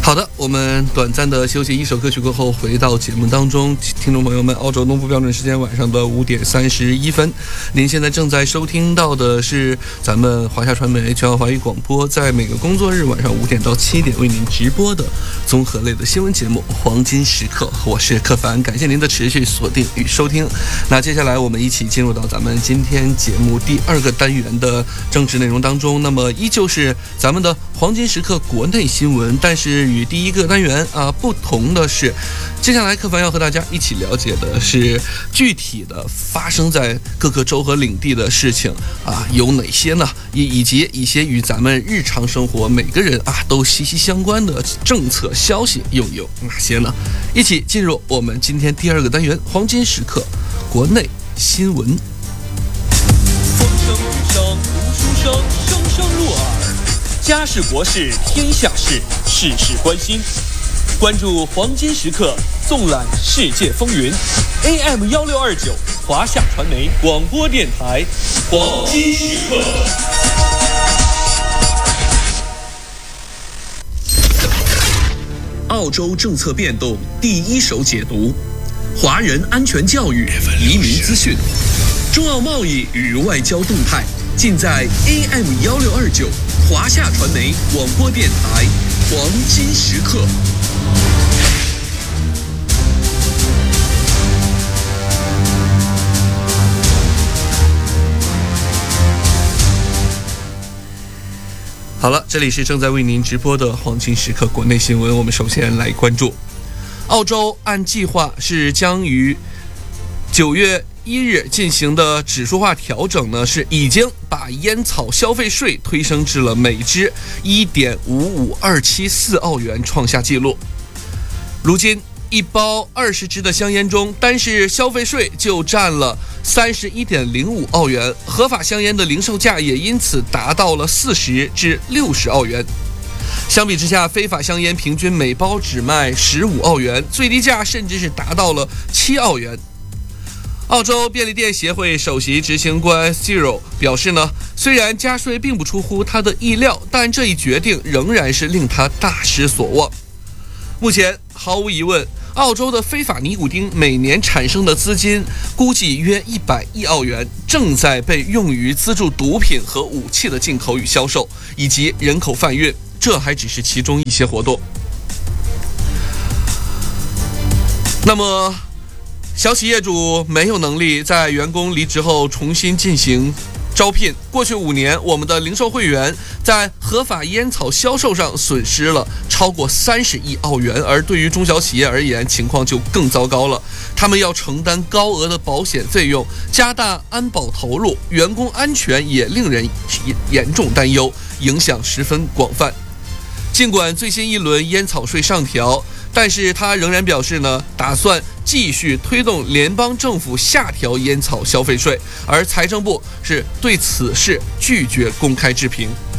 好的，我们短暂的休息一首歌曲过后，回到节目当中。听众朋友们，澳洲东部标准时间晚上的5点31分，您现在正在收听到的是咱们华夏传媒全澳华语广播，在每个工作日晚上5点到7点为您直播的综合类的新闻节目《黄金时刻》，我是柯凡，感谢您的持续锁定与收听。那接下来我们一起进入到咱们今天节目第2个单元的正式内容当中。那么依旧是咱们的黄金时刻国内新闻，但是与第1个单元不同的是，接下来柯凡要和大家一起了解的是具体的发生在各个州和领地的事情有哪些呢？以及一些与咱们日常生活每个人都息息相关的政策消息又有哪些呢？一起进入我们今天第2个单元黄金时刻国内新闻。 风声雨声读书声，声声入耳。家事国事天下事，事事关心。关注黄金时刻，纵览世界风云。AM 1629，华夏传媒广播电台，黄金时刻。 澳洲政策变动第一手解读，华人安全教育、移民资讯，中澳贸易与外交动态，尽在 AM 1629华夏传媒广播电台黄金时刻。 好了，这里是正在为您直播的黄金时刻国内新闻。我们首先来关注，澳洲按计划是将于9月1日进行的指数化调整呢，是已经把烟草消费税推升至了每支 1.55274 澳元，创下纪录。如今一包20支的香烟中，单是消费税就占了 31.05 澳元，合法香烟的零售价也因此达到了40至60澳元。相比之下，非法香烟平均每包只卖15澳元，最低价甚至是达到了7澳元。澳洲便利店协会首席执行官 Cyril 表示呢，虽然加税并不出乎他的意料，但这一决定仍然是令他大失所望。目前毫无疑问，澳洲的非法尼古丁每年产生的资金估计约100亿澳元，正在被用于资助毒品和武器的进口与销售，以及人口贩运，这还只是其中一些活动。那么小企业主没有能力在员工离职后重新进行招聘。过去5年，我们的零售会员在合法烟草销售上损失了超过30亿澳元，而对于中小企业而言，情况就更糟糕了。他们要承担高额的保险费用，加大安保投入，员工安全也令人严重担忧，影响十分广泛。尽管最新一轮烟草税上调，但是他仍然表示呢，打算继续推动联邦政府下调烟草消费税，而财政部是对此事拒绝公开置评。